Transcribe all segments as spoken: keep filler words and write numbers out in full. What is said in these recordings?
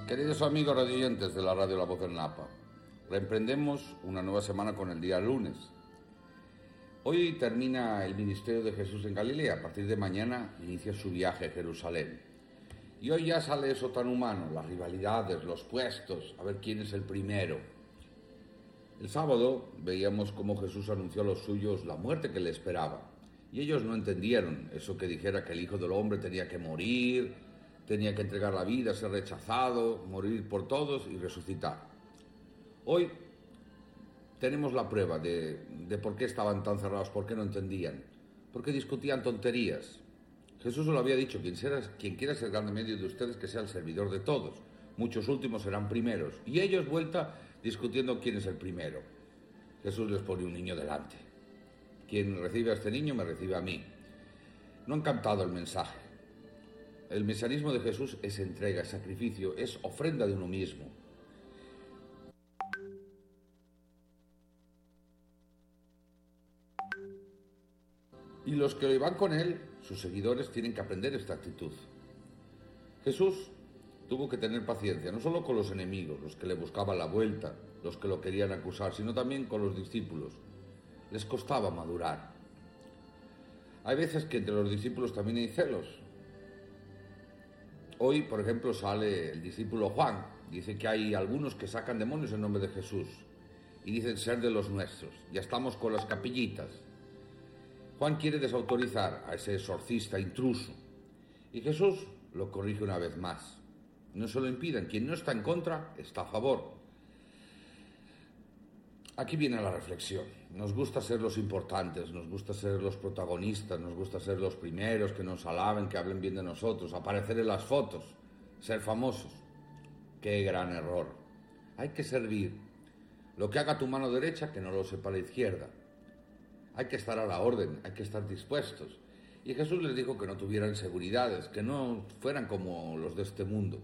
Queridos amigos radioyentes de la radio La Voz del Napa, reemprendemos una nueva semana con el día lunes. Hoy termina el ministerio de Jesús en Galilea. A partir de mañana inicia su viaje a Jerusalén. Y hoy ya sale eso tan humano, las rivalidades, los puestos, a ver quién es el primero. El sábado veíamos cómo Jesús anunció a los suyos la muerte que le esperaba. Y ellos no entendieron eso que dijera que el Hijo del Hombre tenía que morir, tenía que entregar la vida, ser rechazado, morir por todos y resucitar. Hoy tenemos la prueba de, de por qué estaban tan cerrados, por qué no entendían, por qué discutían tonterías. Jesús lo había dicho, quien, sea, quien quiera ser grande en medio de ustedes, que sea el servidor de todos. Muchos últimos serán primeros. Y ellos vuelta discutiendo quién es el primero. Jesús les pone un niño delante. Quien recibe a este niño me recibe a mí. No han captado el mensaje. El mesianismo de Jesús es entrega, es sacrificio, es ofrenda de uno mismo. Y los que van con él, sus seguidores, tienen que aprender esta actitud. Jesús tuvo que tener paciencia, no solo con los enemigos, los que le buscaban la vuelta, los que lo querían acusar, sino también con los discípulos. Les costaba madurar. Hay veces que entre los discípulos también hay celos. Hoy, por ejemplo, sale el discípulo Juan, dice que hay algunos que sacan demonios en nombre de Jesús y dicen ser de los nuestros. Ya estamos con las capillitas. Juan quiere desautorizar a ese exorcista intruso y Jesús lo corrige una vez más. No se lo impidan, quien no está en contra está a favor. Aquí viene la reflexión. Nos gusta ser los importantes, nos gusta ser los protagonistas, nos gusta ser los primeros, que nos alaben, que hablen bien de nosotros, aparecer en las fotos, ser famosos. ¡Qué gran error! Hay que servir. Lo que haga tu mano derecha, que no lo sepa la izquierda. Hay que estar a la orden, hay que estar dispuestos. Y Jesús les dijo que no tuvieran inseguridades, que no fueran como los de este mundo.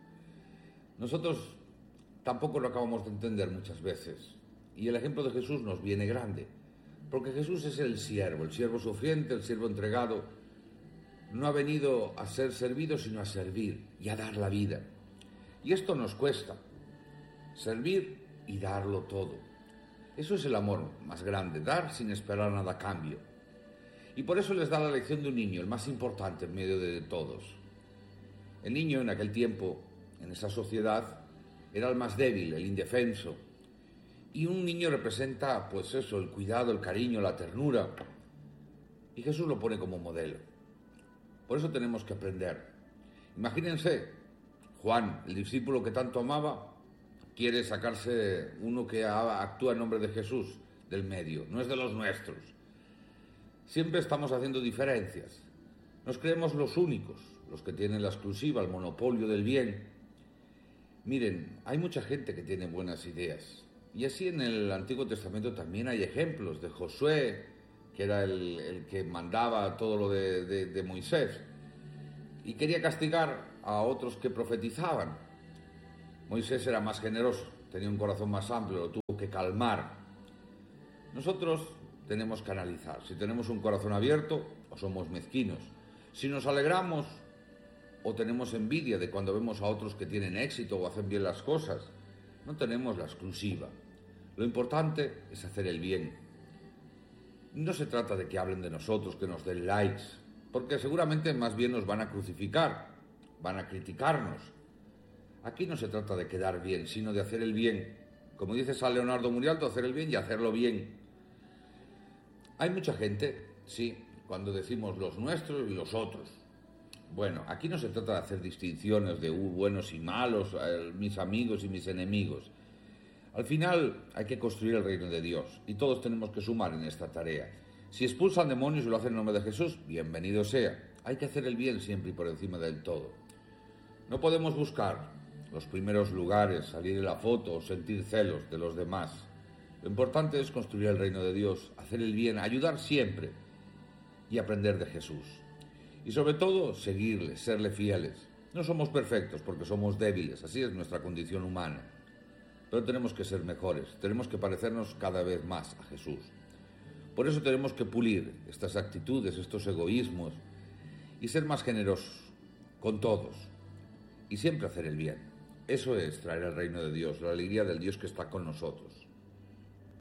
Nosotros tampoco lo acabamos de entender muchas veces. Y el ejemplo de Jesús nos viene grande, porque Jesús es el siervo, el siervo sufriente, el siervo entregado. No ha venido a ser servido, sino a servir y a dar la vida. Y esto nos cuesta, servir y darlo todo. Eso es el amor más grande, dar sin esperar nada a cambio. Y por eso les da la lección de un niño, el más importante en medio de todos. El niño en aquel tiempo, en esa sociedad, era el más débil, el indefenso. Y un niño representa, pues eso, el cuidado, el cariño, la ternura. Y Jesús lo pone como modelo. Por eso tenemos que aprender. Imagínense, Juan, el discípulo que tanto amaba, quiere sacarse uno que actúa en nombre de Jesús del medio. No es de los nuestros. Siempre estamos haciendo diferencias. Nos creemos los únicos, los que tienen la exclusiva, el monopolio del bien. Miren, hay mucha gente que tiene buenas ideas. Y así en el Antiguo Testamento también hay ejemplos de Josué, que era el, el que mandaba todo lo de, de, de Moisés, y quería castigar a otros que profetizaban. Moisés era más generoso, tenía un corazón más amplio, lo tuvo que calmar. Nosotros tenemos que analizar si tenemos un corazón abierto o somos mezquinos, si nos alegramos o tenemos envidia de cuando vemos a otros que tienen éxito o hacen bien las cosas. No tenemos la exclusiva. Lo importante es hacer el bien. No se trata de que hablen de nosotros, que nos den likes, porque seguramente más bien nos van a crucificar, van a criticarnos. Aquí no se trata de quedar bien, sino de hacer el bien. Como dice San Leonardo Murialto, hacer el bien y hacerlo bien. Hay mucha gente, sí, cuando decimos los nuestros y los otros. Bueno, aquí no se trata de hacer distinciones de uh, buenos y malos, eh, mis amigos y mis enemigos. Al final hay que construir el reino de Dios y todos tenemos que sumar en esta tarea. Si expulsan demonios y lo hacen en nombre de Jesús, bienvenido sea. Hay que hacer el bien siempre y por encima del todo. No podemos buscar los primeros lugares, salir en la foto o sentir celos de los demás. Lo importante es construir el reino de Dios, hacer el bien, ayudar siempre y aprender de Jesús. Y sobre todo, seguirle, serle fieles. No somos perfectos porque somos débiles, así es nuestra condición humana. Pero tenemos que ser mejores, tenemos que parecernos cada vez más a Jesús. Por eso tenemos que pulir estas actitudes, estos egoísmos y ser más generosos con todos y siempre hacer el bien. Eso es traer el reino de Dios, la alegría del Dios que está con nosotros.